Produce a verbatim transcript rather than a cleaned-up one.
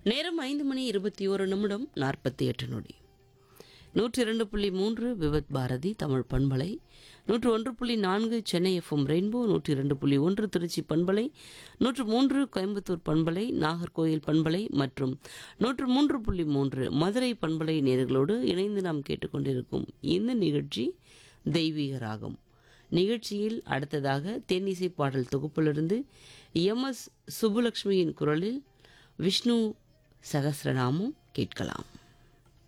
நேரம் ஐந்து மணி இருபத்தி ஒரு நிமிடம் நாற்பத்தி எட்டு நொடி. நூற்றி இரண்டு புள்ளி மூன்று விவத் பாரதி தமிழ் பண்பலை, நூற்று ஒன்று புள்ளி நான்கு சென்னை எஃப்எம் ரெயின்போ, நூற்றி இரண்டு புள்ளி ஒன்று திருச்சி பண்பலை, நூற்று மூன்று கோயம்புத்தூர் பண்பலை, நாகர்கோயில் பண்பலை மற்றும் நூற்று மூன்று புள்ளி மூன்று மதுரை பண்பலை நேயர்களோடு இணைந்து நாம் கேட்டுக்கொண்டிருக்கும் இந்த நிகழ்ச்சி தெய்வீக ராகம். நிகழ்ச்சியில் அடுத்ததாக தென்னிசை பாடல் தொகுப்பிலிருந்து எம் எஸ் சுப்புலட்சுமியின் குரலில் விஷ்ணு சகஸ்ரநாமம் கேட்கலாம்.